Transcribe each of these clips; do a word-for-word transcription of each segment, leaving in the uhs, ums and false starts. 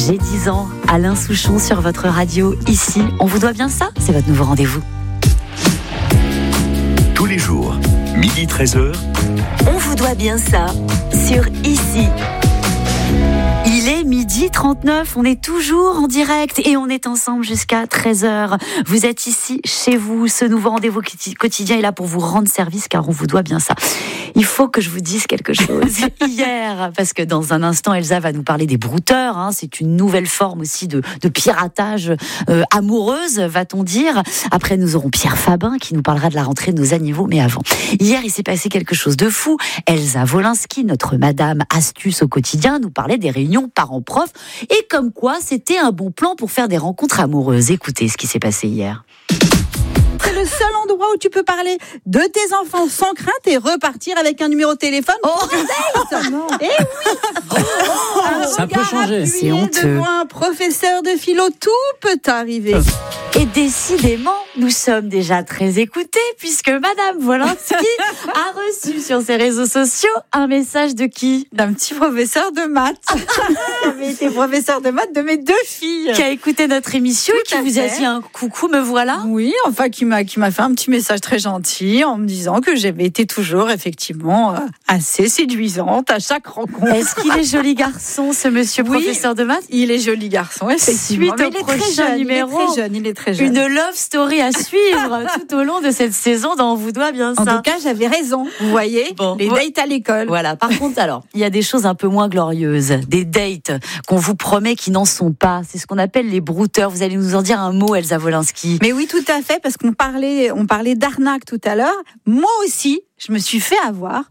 J'ai dix ans, Alain Souchon sur votre radio. Ici, on vous doit bien ça. C'est votre nouveau rendez-vous. Tous les jours, midi treize heures. On vous doit bien ça sur Ici. Il est midi trente-neuf, on est toujours en direct et on est ensemble jusqu'à treize heures. Vous êtes ici, chez vous, ce nouveau rendez-vous quotidien est là pour vous rendre service car on vous doit bien ça. Il faut que je vous dise quelque chose hier, parce que dans un instant, Elsa va nous parler des brouteurs. Hein, c'est une nouvelle forme aussi de, de piratage euh, amoureuse, va-t-on dire. Après, nous aurons Pierre Fabin qui nous parlera de la rentrée de nos animaux. Mais avant, hier, il s'est passé quelque chose de fou. Elsa Wolinski, notre madame astuce au quotidien, nous parlait des réunions parents-profs et comme quoi c'était un bon plan pour faire des rencontres amoureuses. Écoutez ce qui s'est passé hier. C'est le seul endroit où tu peux parler de tes enfants sans crainte et repartir avec un numéro de téléphone. Oh, et oui. Oh, ça peut changer. C'est honteux. Devant un professeur de philo, tout peut arriver. Et décidément, nous sommes déjà très écoutés puisque Madame Wolinski a reçu sur ses réseaux sociaux un message de qui ? D'un petit professeur de maths. Il avait été professeur de maths de mes deux filles. Qui a écouté notre émission et qui vous a dit un coucou, me voilà ? Oui, enfin qui m'a qui m'a fait un petit message très gentil en me disant que j'avais été toujours effectivement assez séduisante à chaque rencontre. Est-ce qu'il est joli garçon, ce monsieur oui, professeur de maths ? Il est joli garçon, effectivement. Suite au prochain numéro, il est très jeune, il est très jeune. Une love story à suivre tout au long de cette saison dont on vous doit bien ça. En tout cas, j'avais raison, vous voyez, bon, les dates à l'école. Voilà, par contre, alors, il y a des choses un peu moins glorieuses, des dates qu'on vous promet qui n'en sont pas. C'est ce qu'on appelle les brouteurs. Vous allez nous en dire un mot, Elsa Wolinski. Mais oui, tout à fait, parce qu'on parlait, on parlait d'arnaque tout à l'heure. Moi aussi, je me suis fait avoir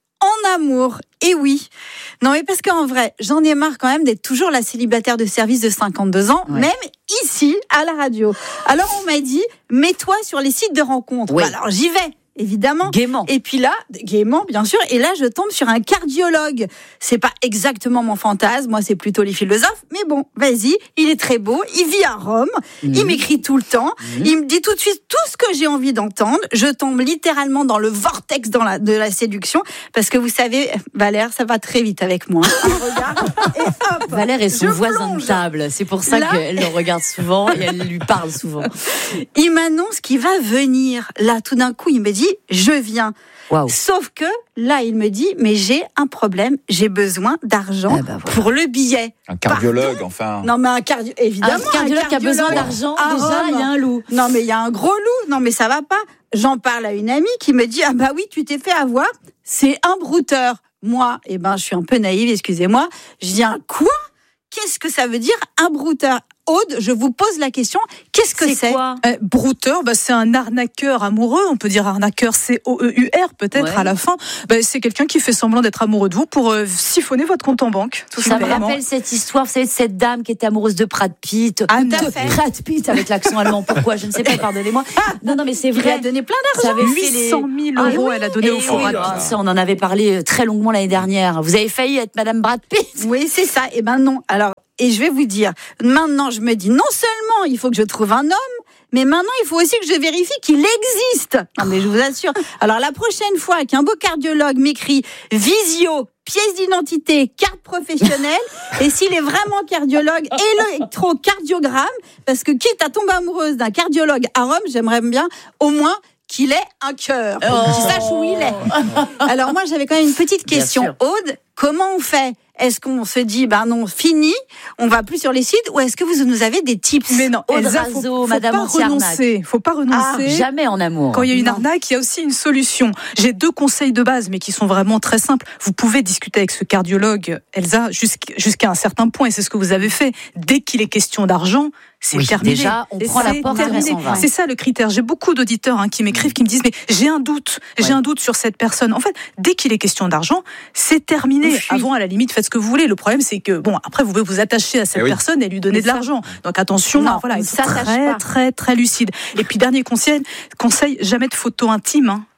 en amour. Et oui. Non, mais parce qu'en vrai, j'en ai marre quand même d'être toujours la célibataire de service de cinquante-deux ans, ouais. Même ici, à la radio. Alors, on m'a dit, mets-toi sur les sites de rencontres. Oui. Bah, alors, j'y vais. Évidemment. Gaiement. Et puis là, gaiement, bien sûr. Et là, je tombe sur un cardiologue. C'est pas exactement mon fantasme. Moi, c'est plutôt les philosophes. Mais bon, vas-y. Il est très beau. Il vit à Rome. Mmh. Il m'écrit tout le temps. Mmh. Il me dit tout de suite tout ce que j'ai envie d'entendre. Je tombe littéralement dans le vortex dans la, de la séduction. Parce que vous savez, Valère, ça va très vite avec moi. Regarde. Et hop, Valère est son voisin plonge. de table. C'est pour ça là... qu'elle le regarde souvent et elle lui parle souvent. Il m'annonce qu'il va venir. Là, tout d'un coup, il me dit je viens. Wow. Sauf que là, il me dit mais j'ai un problème, j'ai besoin d'argent ah bah voilà. pour le billet. Un cardiologue, Pardon enfin. Non, mais un cardiologue, évidemment. Un cardiologue, un cardiologue qui a besoin d'argent. Déjà, il y a un loup. Non, mais il y a un gros loup. Non, mais ça va pas. J'en parle à une amie qui me dit ah bah oui, tu t'es fait avoir. C'est un brouteur. Moi, eh ben, je suis un peu naïve, excusez-moi. Je dis un quoi ? Qu'est-ce que ça veut dire un brouteur ? Aude, je vous pose la question, qu'est-ce que c'est, c'est quoi euh, Brouteur, bah, c'est un arnaqueur amoureux, on peut dire arnaqueur C O E U R peut-être ouais. à la fin. Bah, c'est quelqu'un qui fait semblant d'être amoureux de vous pour euh, siphonner votre compte en banque. Tout ça me rappelle cette histoire, vous savez, de cette dame qui était amoureuse de Brad Pitt. Ah, de Brad Pitt avec l'accent allemand, pourquoi ? Je ne sais pas, pardonnez-moi. Non, non, mais c'est vrai. Elle a donné plein d'argent. huit cent mille euros, ah, oui. Elle a donné et au fond. Oui, ça, on en avait parlé très longuement l'année dernière. Vous avez failli être Madame Brad Pitt. Oui, c'est ça. Et ben non. Alors, et je vais vous dire, maintenant je me dis, non seulement il faut que je trouve un homme, mais maintenant il faut aussi que je vérifie qu'il existe. Non mais je vous assure. Alors la prochaine fois qu'un beau cardiologue m'écrit visio, pièce d'identité, carte professionnelle, et s'il est vraiment cardiologue, électrocardiogramme, parce que quitte à tomber amoureuse d'un cardiologue à Rome, j'aimerais bien au moins qu'il ait un cœur, oh. qu'il sache où il est. Alors moi j'avais quand même une petite question. Aude, comment on fait ? Est-ce qu'on se dit, ben non, fini, on va plus sur les sites, ou est-ce que vous nous avez des tips ? Mais non, Aude Elsa, Razo, faut, faut Madame pas renoncer. Faut pas renoncer. Ah, jamais en amour. Quand il y a une non. arnaque, il y a aussi une solution. J'ai deux conseils de base, mais qui sont vraiment très simples. Vous pouvez discuter avec ce cardiologue, Elsa, jusqu'à un certain point, et c'est ce que vous avez fait. Dès qu'il est question d'argent, c'est oui, terminé. Déjà, on et prend la porte et on s'en va. C'est ça le critère. J'ai beaucoup d'auditeurs hein, qui m'écrivent, qui me disent mais j'ai un doute, j'ai ouais. un doute sur cette personne. En fait, dès qu'il est question d'argent, c'est terminé. Avant, à la limite, faites ce que vous voulez. Le problème, c'est que bon, après, vous pouvez vous attacher à cette eh oui. personne et lui donner mais de ça, l'argent. Donc attention, non, voilà, être très, très, très lucide. Et puis dernier conseil, conseil, jamais de photos intimes. Hein.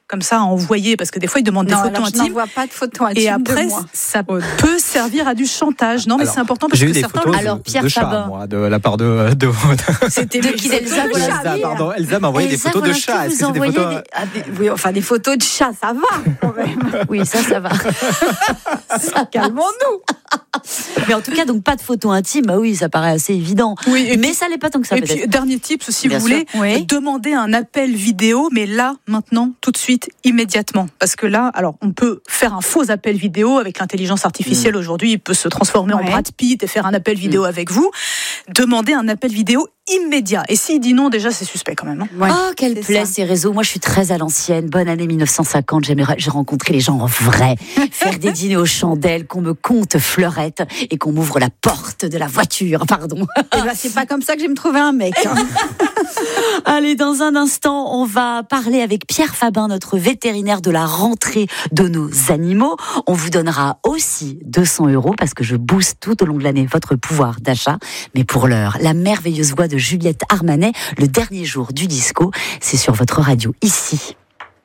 comme ça à envoyer, parce que des fois ils demandent non, des photos alors, intimes. Je n'envoie pas de photos intimes. Et après, de moi. ça peut servir à du chantage. Non, mais alors, c'est important parce j'ai que eu des certains. photos de, Alors, Pierre de chats, Fabin. moi, de la part de. de... C'était De qui d'Elsa, voilà. Elsa, pardon. Elsa m'a envoyé des Elsa, photos de voilà, chats. qui Est-ce vous que c'est des envoyez photos des- Ah, des- oui, enfin, des photos de chats, ça va quand même. Oui, ça, ça va. Ça, calmons-nous. Mais en tout cas, donc pas de photos intimes. Bah oui, ça paraît assez évident. Oui, et mais puis- ça l'est pas tant que ça. Et peut-être. puis, dernier tip, si Bien vous sûr. voulez, Oui. demander un appel vidéo, mais là, maintenant, tout de suite, immédiatement. Parce que là, alors, on peut faire un faux appel vidéo avec l'intelligence artificielle Mm. aujourd'hui. Il peut se transformer en Ouais. Brad Pitt et faire un appel vidéo Mm. avec vous. Demandez un appel vidéo immédiat. Et s'il dit non, déjà, c'est suspect quand même. hein. Ouais, Oh, quelle c'est plaît ça. ces réseaux. Moi, je suis très à l'ancienne. Bonne année mille neuf cent cinquante. J'aimerais, j'ai rencontré les gens en vrai. Faire des dîners aux chandelles, qu'on me compte fleurette et qu'on m'ouvre la porte de la voiture. Pardon. Eh ben, c'est pas comme ça que je vais me trouver un mec. hein. Allez, dans un instant, on va parler avec Pierre Fabin, notre vétérinaire de la rentrée de nos animaux. On vous donnera aussi deux cents euros parce que je booste tout au long de l'année votre pouvoir d'achat. Mais pour l'heure, la merveilleuse voix de Juliette Armanet, le dernier jour du disco, c'est sur votre radio ici.